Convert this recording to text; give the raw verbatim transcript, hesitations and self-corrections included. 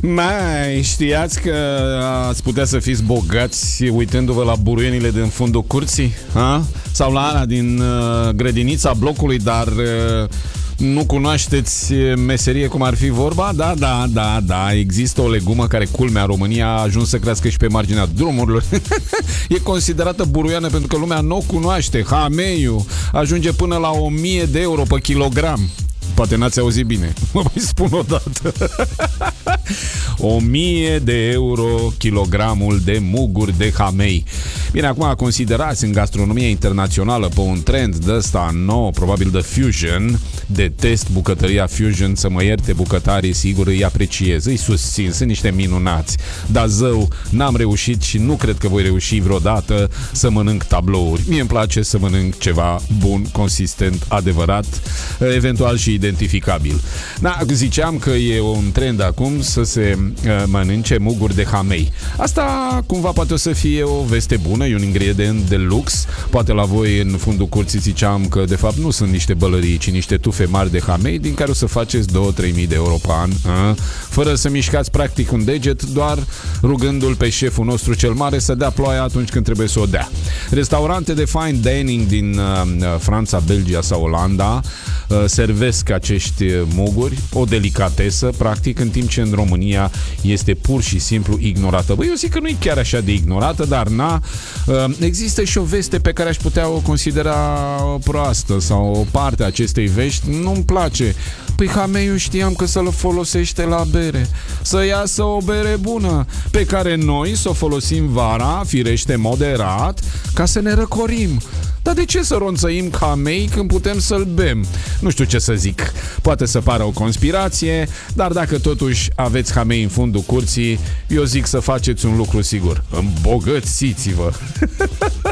Mai știați că ați putea să fiți bogați uitându-vă la buruienile din fundul curții? Ha? Sau la Ana din uh, grădinița blocului, dar uh, nu cunoașteți meserie cum ar fi vorba? Da, da, da, da. Există o legumă care, culmea, în România a ajuns să crească și pe marginea drumurilor. E considerată buruiană pentru că lumea nu o cunoaște. Hameiul ajunge până la o mie de euro pe kilogram. Poate n-ați auzit bine. Mă mai spun o dată. O mie de euro kilogramul de muguri de hamei. Bine, acum considerați în gastronomia internațională pe un trend de ăsta nou, probabil de fusion, de test bucătăria fusion, să mă ierte bucătarii, sigur îi apreciez, îi susțin, sunt niște minunați. Dar zău, n-am reușit și nu cred că voi reuși vreodată să mănânc tablouri. Mie îmi place să mănânc ceva bun, consistent, adevărat, eventual și identificabil. Da, ziceam că e un trend acum să se uh, mănânce muguri de hamei. Asta cumva poate o să fie o veste bună, e un ingredient de lux. Poate la voi în fundul curții ziceam că de fapt nu sunt niște bălării, ci niște tufe mari de hamei din care o să faceți două trei mii de euro pe an, uh, fără să mișcați practic un deget, doar rugându-l pe șeful nostru cel mare să dea ploaia atunci când trebuie să o dea. Restaurante de fine dining din uh, Franța, Belgia sau Olanda uh, servesc acești muguri, o delicatesă, practic, în timp ce în România este pur și simplu ignorată. Băi, eu zic că nu e chiar așa de ignorată, dar na, există și o veste pe care aș putea o considera proastă sau o parte a acestei vești. Nu-mi place. Păi hameiul știam că să-l folosește la bere. Să iasă o bere bună, pe care noi să o folosim vara, firește moderat, ca să ne răcorim. Dar de ce să ronțăim hamei când putem să-l bem? Nu știu ce să zic. Poate să pară o conspirație, dar dacă totuși aveți hamei în fundul curții, eu zic să faceți un lucru sigur. Îmbogățiți-vă!